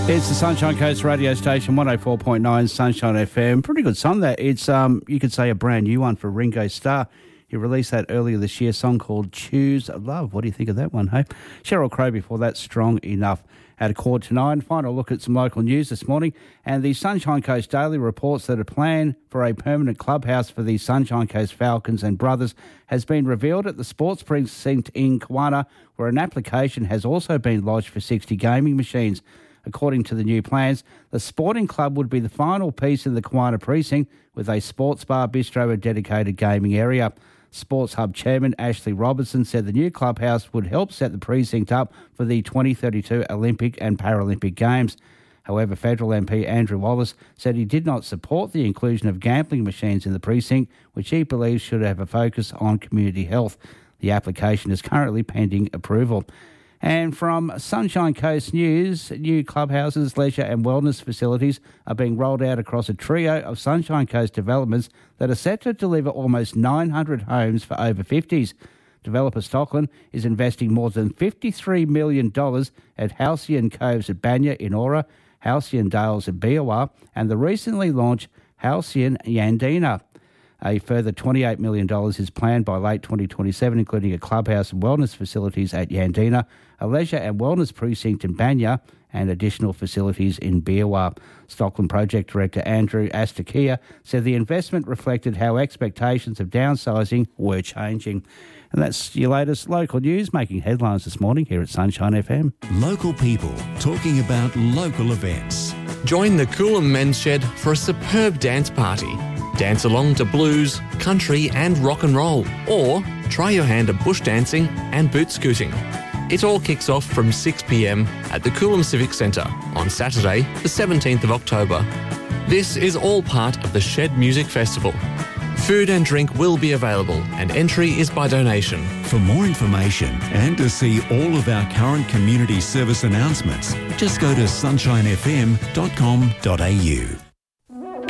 It's the Sunshine Coast radio station, 104.9 Sunshine FM. Pretty good song that. It's, you could say, a brand new one for Ringo Starr. He released that earlier this year, a song called Choose Love. What do you think of that one, hey? Sheryl Crow before that, Strong Enough. At 9:15, final look at some local news this morning. And the Sunshine Coast Daily reports that a plan for a permanent clubhouse for the Sunshine Coast Falcons and Brothers has been revealed at the sports precinct in Kawana, where an application has also been lodged for 60 gaming machines. According to the new plans, the sporting club would be the final piece in the Kawana precinct with a sports bar, bistro and dedicated gaming area. Sports Hub Chairman Ashley Robertson said the new clubhouse would help set the precinct up for the 2032 Olympic and Paralympic Games. However, federal MP Andrew Wallace said he did not support the inclusion of gambling machines in the precinct, which he believes should have a focus on community health. The application is currently pending approval. And from Sunshine Coast News, new clubhouses, leisure and wellness facilities are being rolled out across a trio of Sunshine Coast developments that are set to deliver almost 900 homes for over 50s. Developer Stockland is investing more than $53 million at Halcyon Coves at Banya in Ora, Halcyon Dales at Biawa, and the recently launched Halcyon Yandina. A further $28 million is planned by late 2027, including a clubhouse and wellness facilities at Yandina, a leisure and wellness precinct in Banya, and additional facilities in Biawa. Stockland Project Director Andrew Astakia said the investment reflected how expectations of downsizing were changing. And that's your latest local news, making headlines this morning here at Sunshine FM. Local people talking about local events. Join the Coolum Men's Shed for a superb dance party. Dance along to blues, country and rock and roll, or try your hand at bush dancing and boot scooting. It all kicks off from 6 p.m. at the Coolum Civic Centre on Saturday, the 17th of October. This is all part of the Shed Music Festival. Food and drink will be available and entry is by donation. For more information and to see all of our current community service announcements, just go to sunshinefm.com.au.